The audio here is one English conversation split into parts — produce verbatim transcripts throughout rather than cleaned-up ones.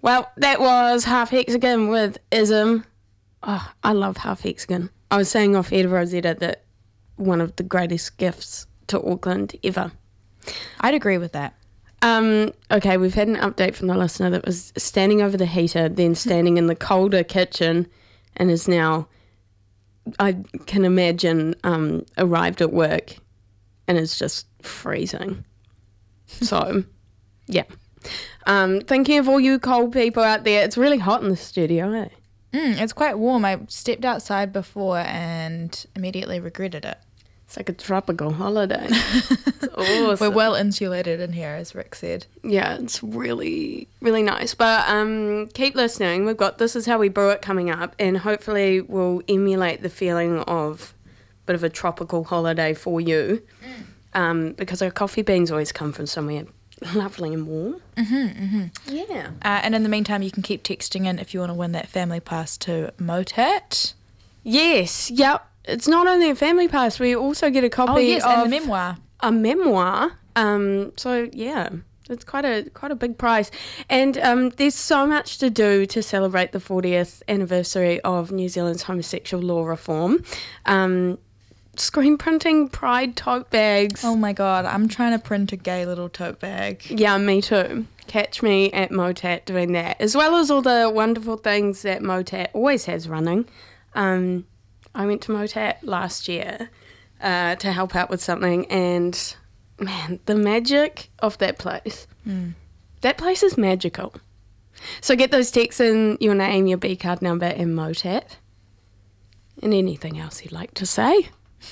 Well, that was Half Hexagon with Ism. Oh, I love Half Hexagon. I was saying off air to Rosetta that one of the greatest gifts to Auckland ever. I'd agree with that. Um, okay, we've had an update from the listener that was standing over the heater, then standing in the colder kitchen, and is now, I can imagine, um, arrived at work and is just freezing. So, yeah. Um, thinking of all you cold people out there, it's really hot in the studio, eh? Mm, it's quite warm. I stepped outside before and immediately regretted it. It's like a tropical holiday. It's awesome. We're well insulated in here, as Rick said. Yeah, it's really, really nice. But um, keep listening. We've got This Is How We Brew It coming up, and hopefully we'll emulate the feeling of a bit of a tropical holiday for you, mm. um, because our coffee beans always come from somewhere lovely and warm. Mm-hmm, mm-hmm. Yeah. Uh, and in the meantime, you can keep texting in if you want to win that family pass to Motat. Yes, yep. It's not only a family pass, we also get a copy oh, yes, of and a memoir. A memoir. Um, so, yeah, it's quite a quite a big prize. And um, there's so much to do to celebrate the fortieth anniversary of New Zealand's homosexual law reform. Um, screen printing pride tote bags. Oh, my God. I'm trying to print a gay little tote bag. Yeah, me too. Catch me at Motat doing that, as well as all the wonderful things that Motat always has running. Um I went to Motat last year uh, to help out with something, and, man, the magic of that place. Mm. That place is magical. So get those texts in, your name, your B-card number, and Motat, and anything else you'd like to say,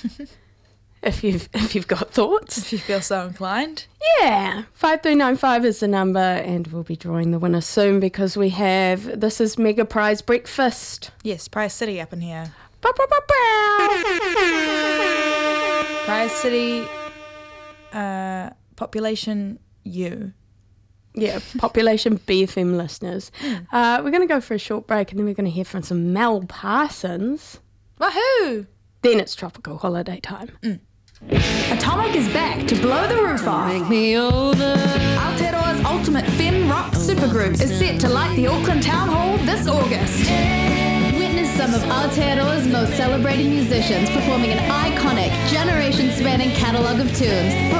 if you've if you've got thoughts. If you feel so inclined. Yeah. five three nine five is the number, and we'll be drawing the winner soon because we have, this is Mega Prize Breakfast. Yes, Prize City up in here. Bow, bow, bow, bow. Prize City, uh, population U. Yeah, population B F M listeners. Mm. Uh, we're going to go for a short break, and then we're going to hear from some Mel Parsons. Woohoo! Then it's tropical holiday time. Mm. Atomic is back to blow the roof off. Make me over. Aotearoa's ultimate femme rock supergroup is set to light the Auckland Town Hall this August. Witness some of Aotearoa's most celebrated musicians performing an iconic, generation-spanning catalogue of tunes for